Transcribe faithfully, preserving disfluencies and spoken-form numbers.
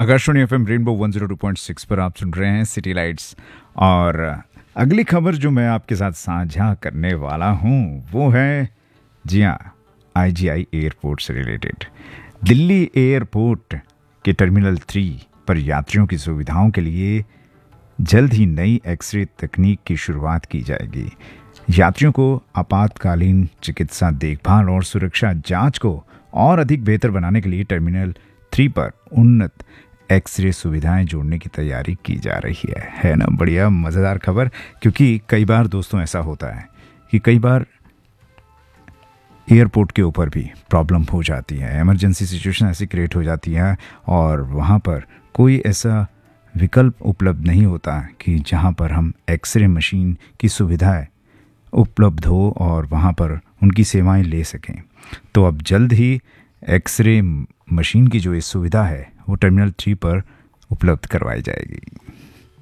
Akashvani FM rainbow one zero two point six पर आप सुन रहे हैं सिटी लाइट्स। और अगली खबर जो मैं आपके साथ साझा करने वाला हूं वो है, जी हाँ, आईजीआई एयरपोर्ट से रिलेटेड। दिल्ली एयरपोर्ट के टर्मिनल थ्री पर यात्रियों की सुविधाओं के लिए जल्द ही नई एक्सरे तकनीक की शुरुआत की जाएगी। यात्रियों को आपातकालीन चिकित्सा देखभाल और सुरक्षा जांच को और अधिक बेहतर बनाने के लिए टर्मिनल थ्री पर उन्नत एक्सरे सुविधाएं जोड़ने की तैयारी की जा रही है। है ना बढ़िया मज़ेदार खबर? क्योंकि कई बार दोस्तों ऐसा होता है कि कई बार एयरपोर्ट के ऊपर भी प्रॉब्लम हो जाती है, इमरजेंसी सिचुएशन ऐसी क्रिएट हो जाती है और वहाँ पर कोई ऐसा विकल्प उपलब्ध नहीं होता कि जहाँ पर हम एक्सरे मशीन की सुविधाएं उपलब्ध हो और वहाँ पर उनकी सेवाएं ले सकें। तो अब जल्द ही एक्सरे मशीन की जो इस सुविधा है वो टर्मिनल थ्री पर उपलब्ध करवाई जाएगी।